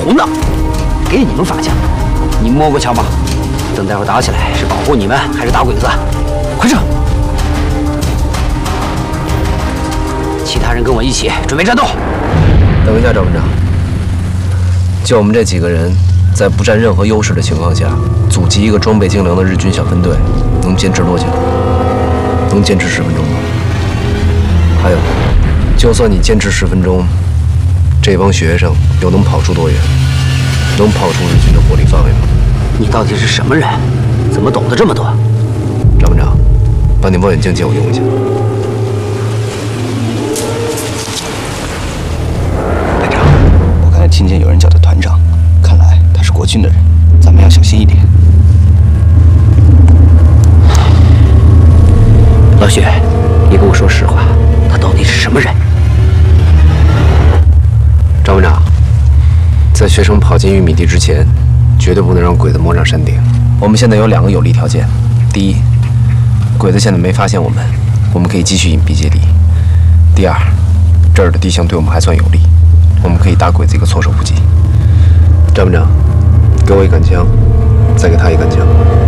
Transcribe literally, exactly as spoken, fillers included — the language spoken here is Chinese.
怂的，给你们发奖。你摸过桥吗？等待会打起来，是保护你们还是打鬼子？快撤！其他人跟我一起准备战斗。 等一下，赵文长，就我们这几个人，在不占任何优势的情况下，阻击一个装备精良的日军小分队，能坚持多久？能坚持十分钟吗？还有，就算你坚持十分钟，这帮学生又能跑出多远？能跑出日军的火力范围吗？ 你到底是什么人？怎么懂得这么多？ 赵文长，把你望远镜借我用一下。 排长，我刚才听见有人叫他团长，看来他是国军的人，咱们要小心一点。 老许，你跟我说实话，他到底是什么人？ 赵文长，在学生跑进玉米地之前，绝对不能让鬼子摸上山顶。我们现在有两个有利条件：第一，鬼子现在没发现我们，我们可以继续隐蔽接地；第二，这儿的地形对我们还算有利，我们可以打鬼子一个措手不及。张班长，给我一杆枪，再给他一杆枪。